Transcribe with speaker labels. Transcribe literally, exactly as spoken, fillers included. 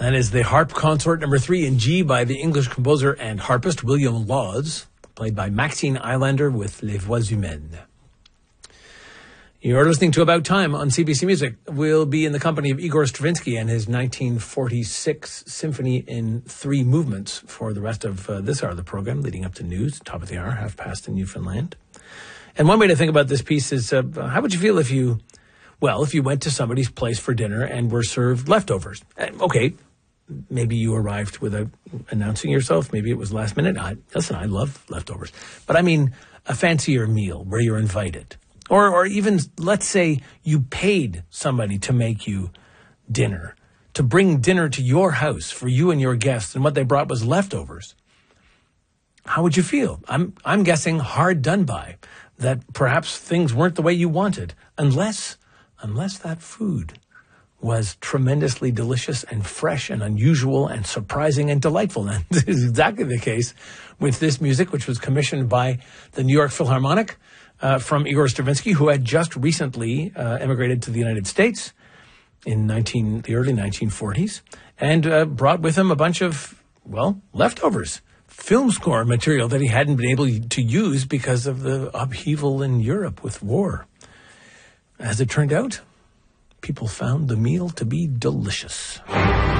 Speaker 1: That is the Harp Consort number three in G by the English composer and harpist William Laws, played by Maxine Eilander with Les Voix Humaines. You're listening to About Time on C B C Music. We'll be in the company of Igor Stravinsky and his nineteen forty-six symphony in three movements for the rest of uh, this hour of the program, leading up to news, top of the hour, half past in Newfoundland. And one way to think about this piece is, uh, how would you feel if you, well, if you went to somebody's place for dinner and were served leftovers? Uh, okay, maybe you arrived without announcing yourself. Maybe it was last minute. I, listen, I love leftovers. But I mean a fancier meal where you're invited. Or or even, let's say, you paid somebody to make you dinner, to bring dinner to your house for you and your guests, and what they brought was leftovers. How would you feel? I'm I'm guessing hard done by, that perhaps things weren't the way you wanted, unless unless that food was tremendously delicious and fresh and unusual and surprising and delightful. And this is exactly the case with this music, which was commissioned by the New York Philharmonic, Uh, from Igor Stravinsky, who had just recently uh, emigrated to the United States in nineteen the early nineteen forties, and uh, brought with him a bunch of, well, leftovers, film score material that he hadn't been able to use because of the upheaval in Europe with war. As it turned out, people found the meal to be delicious.